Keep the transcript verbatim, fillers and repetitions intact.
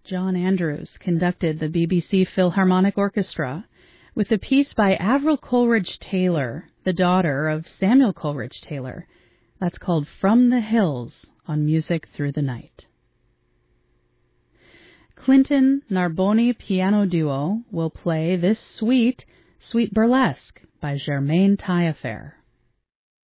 John Andrews conducted the B B C Philharmonic Orchestra with a piece by Avril Coleridge Taylor, the daughter of Samuel Coleridge Taylor. That's called From the Hills on Music Through the Night. Clinton Narboni Piano Duo will play this suite, Suite Burlesque by Germaine Taillefer.